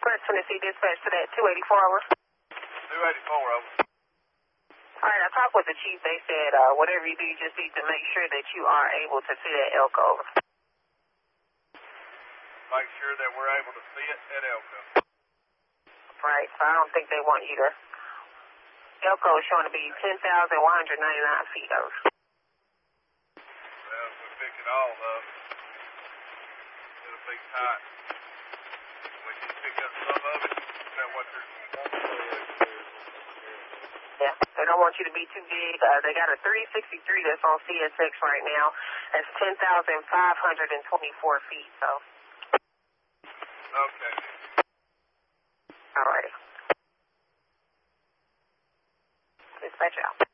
Northwest Tennessee dispatch to that 284 over. 284 over. All right, I talked with the chief. They said whatever you do, you just need to make sure that you are able to see that Elko. Make sure that we're able to see it at Elko. Right, so I don't think they want you to. Elko is showing to be 10,199 feet over. Well, if we pick it all up, it'll be tight. We can pick up some of it. Is that what you're saying? Yeah, they don't want you to be too big. They got a 363 that's on CSX right now. That's 10,524 feet, so. Okay. All righty. Dispatch out.